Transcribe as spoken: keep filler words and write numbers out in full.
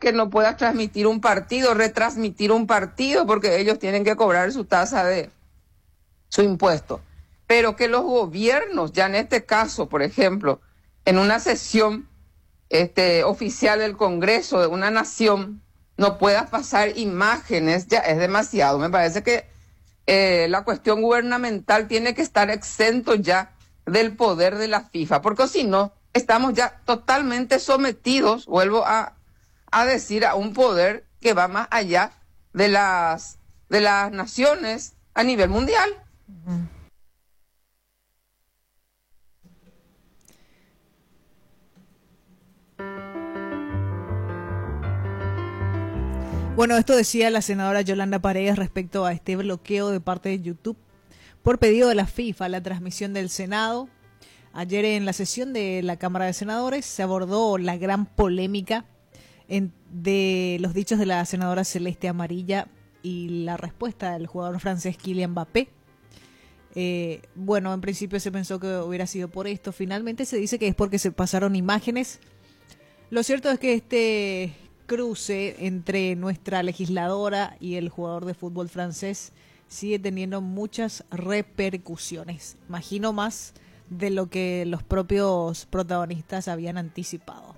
que no puedas transmitir un partido, retransmitir un partido, porque ellos tienen que cobrar su tasa de su impuesto. Pero que los gobiernos, ya en este caso, por ejemplo, en una sesión este, oficial del Congreso de una nación, no puedas pasar imágenes, ya es demasiado. Me parece que eh, la cuestión gubernamental tiene que estar exento ya del poder de la FIFA, porque si no, estamos ya totalmente sometidos, vuelvo a, a decir, a un poder que va más allá de las, de las naciones a nivel mundial. Uh-huh. Bueno, esto decía la senadora Yolanda Paredes respecto a este bloqueo de parte de YouTube por pedido de la FIFA, la transmisión del Senado. Ayer en la sesión de la Cámara de Senadores se abordó la gran polémica en, de los dichos de la senadora Celeste Amarilla y la respuesta del jugador francés Kylian Mbappé. Eh, bueno, en principio se pensó que hubiera sido por esto. Finalmente se dice que es porque se pasaron imágenes. Lo cierto es que este cruce entre nuestra legisladora y el jugador de fútbol francés sigue teniendo muchas repercusiones. Imagino más de lo que los propios protagonistas habían anticipado.